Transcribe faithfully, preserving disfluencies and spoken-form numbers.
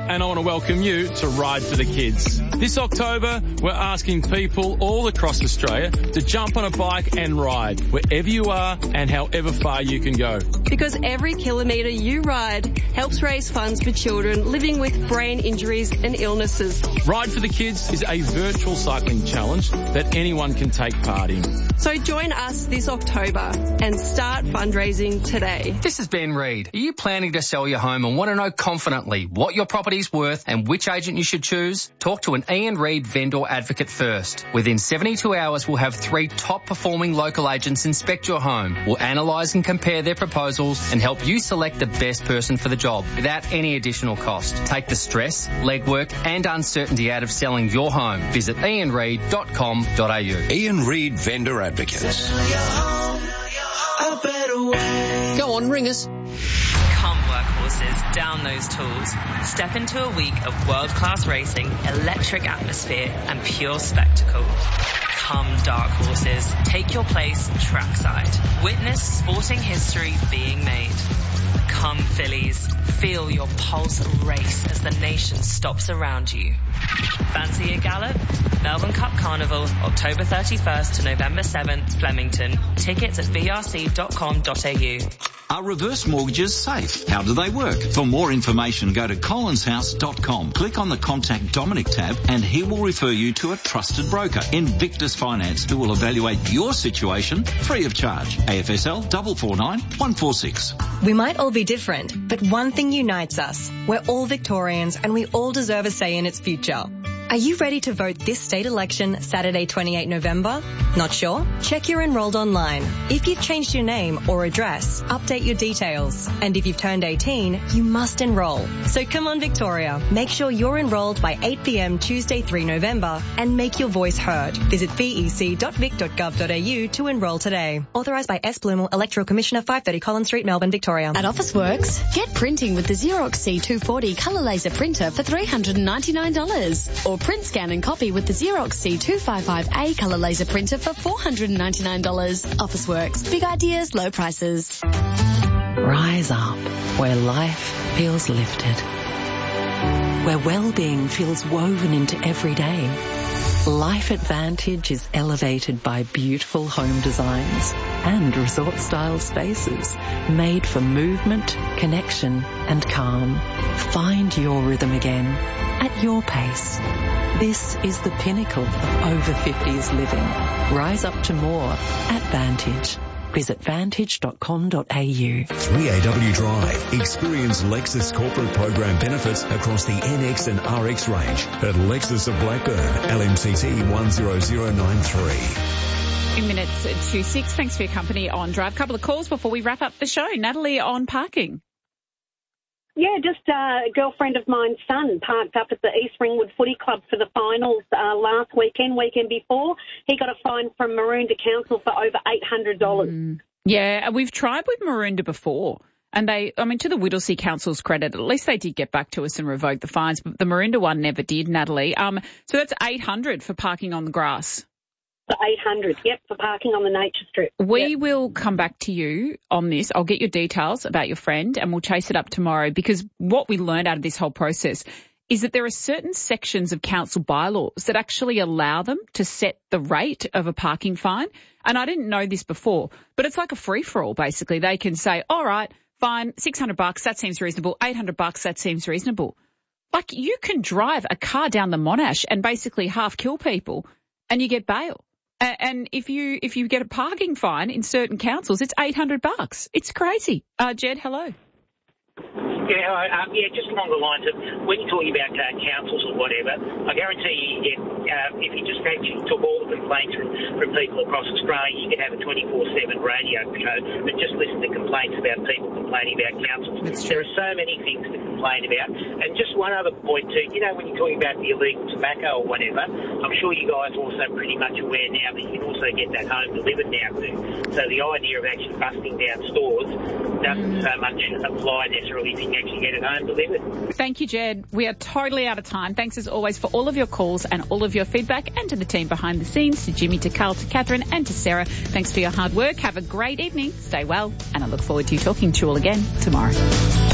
and I want to welcome you to Ride for the Kids. This October, we're asking people all across Australia to jump on a bike and ride wherever you are and however far you can go. Because every kilometre you ride helps raise funds for children living with brain injuries and illnesses. Ride for the Kids is a virtual cycling challenge that anyone can take part in. So join us this October and start fundraising today. This is Ben Reid. Are you planning to sell your home and want to know confidently what your property's worth and which agent you should choose? Talk to an Ian Reid vendor advocate first. Within seventy-two hours, we'll have three top-performing local agents inspect your home. We'll analyse and compare their proposals and help you select the best person for the job without any additional cost. Take the stress, legwork and uncertainty out of selling your home. Visit ian reid dot com dot a u. Ian Reid Vendor Advocates. Go on, ring us. Come, workhorses, down those tools. Step into a week of world-class racing, electric atmosphere and pure spectacle. Come, dark horses, take your place trackside. Witness sporting history being made. Come, fillies, feel your pulse race as the nation stops around you. Fancy a gallop? Melbourne Cup Carnival, October thirty-first to November seventh, Flemington. Tickets at v r c dot com dot a u. Are reverse mortgages safe? How do they work? For more information, go to collins house dot com. Click on the Contact Dominic tab and he will refer you to a trusted broker, Invictus Finance, who will evaluate your situation free of charge. A F S L four four nine one four six. We might all be different, but one thing unites us. We're all Victorians and we all deserve a say in its future. Are you ready to vote this state election Saturday, twenty-eighth November? Not sure? Check you're enrolled online. If you've changed your name or address, update your details. And if you've turned eighteen, you must enroll. So come on, Victoria. Make sure you're enrolled by eight p m Tuesday, third November and make your voice heard. Visit v e c dot vic dot gov dot a u to enroll today. Authorised by S. Blumel, Electoral Commissioner, five thirty Collins Street, Melbourne, Victoria. At Officeworks, get printing with the Xerox C two forty colour laser printer for three hundred ninety-nine dollars. Or print, scan and copy with the Xerox C two fifty-five A colour laser printer for four hundred ninety-nine dollars. Officeworks. Big ideas, low prices. Rise up where life feels lifted. Where well-being feels woven into every day. Life Advantage is elevated by beautiful home designs and resort-style spaces made for movement, connection and calm. Find your rhythm again at your pace. This is the pinnacle of over fifties living. Rise up to more at Vantage. Visit vantage dot com dot a u. three A W Drive. Experience Lexus corporate program benefits across the N X and R X range at Lexus of Blackburn, L M C T one zero zero nine three. Two minutes to six. Thanks for your company on Drive. Couple of calls before we wrap up the show. Natalie on parking. Yeah, just uh, a girlfriend of mine's son parked up at the East Ringwood Footy Club for the finals uh, last weekend, weekend before. He got a fine from Maroondah Council for over eight hundred dollars. Mm. Yeah, we've tried with Maroondah before. And they, I mean, to the Whittlesea Council's credit, at least they did get back to us and revoke the fines. But the Maroondah one never did, Natalie. Um, so that's eight hundred dollars for parking on the grass. For eight hundred dollars, yep, for parking on the nature strip. We yep. will come back to you on this. I'll get your details about your friend and we'll chase it up tomorrow, because what we learned out of this whole process is that there are certain sections of council bylaws that actually allow them to set the rate of a parking fine. And I didn't know this before, but it's like a free-for-all, basically. They can say, all right, fine, six hundred bucks, that seems reasonable. eight hundred bucks, that seems reasonable. Like, you can drive a car down the Monash and basically half kill people and you get bail. And if you if you get a parking fine in certain councils, it's eight hundred bucks. It's crazy. Uh, Jed, hello. Yeah, um, yeah, just along the lines of when you're talking about uh, councils or whatever, I guarantee you, get, uh, if you just actually took all the complaints from, from people across Australia, you could have a twenty-four seven radio show that just listen to complaints about people complaining about councils. There are so many things to complain about. And just one other point too, you know, when you're talking about the illegal tobacco or whatever, I'm sure you guys are also pretty much aware now that you can also get that home delivered now too. So the idea of actually busting down stores doesn't so much apply necessarily if you can actually get it home delivered. Thank you, Jed. We are totally out of time. Thanks as always for all of your calls and all of your feedback, and to the team behind the scenes, to Jimmy, to Carl, to Catherine and to Sarah. Thanks for your hard work. Have a great evening. Stay well, and I look forward to you talking to you all again tomorrow.